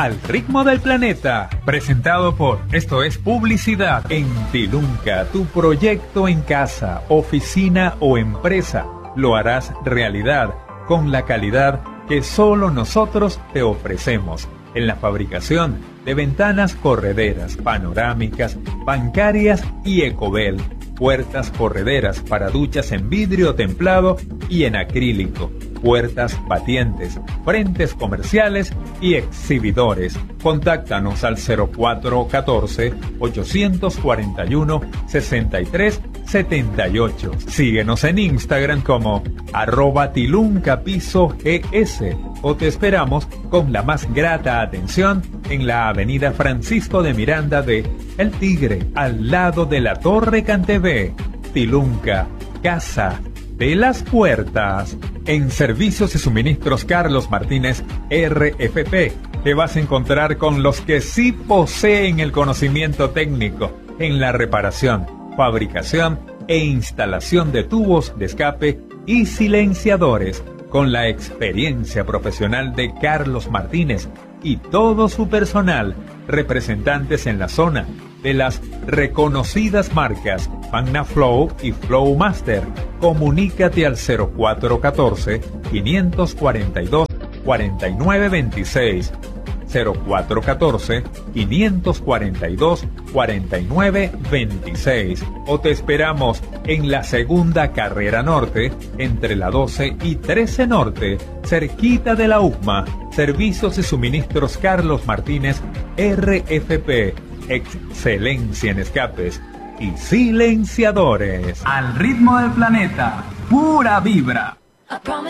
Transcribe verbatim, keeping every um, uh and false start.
Al ritmo del planeta, presentado por Esto es Publicidad en Tilunca, tu proyecto en casa, oficina o empresa. Lo harás realidad con la calidad que solo nosotros te ofrecemos en la fabricación de ventanas correderas, panorámicas, bancarias y Ecobel, puertas correderas para duchas en vidrio templado y en acrílico, puertas batientes, frentes comerciales y exhibidores. Contáctanos al cero cuatro uno cuatro, ocho cuatro uno, seis tres siete ocho. Síguenos en Instagram como arroba tiluncapiso gs o te esperamos con la más grata atención en la avenida Francisco de Miranda de El Tigre, al lado de la Torre Cantebé. Tilunca, casa de las puertas. En Servicios y Suministros Carlos Martínez R F P te vas a encontrar con los que sí poseen el conocimiento técnico en la reparación, fabricación e instalación de tubos de escape y silenciadores, con la experiencia profesional de Carlos Martínez y todo su personal, representantes en la zona de las reconocidas marcas Magna Flow y Flowmaster. Comunícate al cero cuatro uno cuatro, cinco cuatro dos, cuatro nueve dos seis, cero cuatro uno cuatro, cinco cuatro dos, cuatro nueve dos seis, o te esperamos en la segunda carrera norte, entre la doce y trece norte, cerquita de la U C M A. Servicios y Suministros Carlos Martínez R F P, excelencia en escapes y silenciadores. Al ritmo del planeta, pura vibra.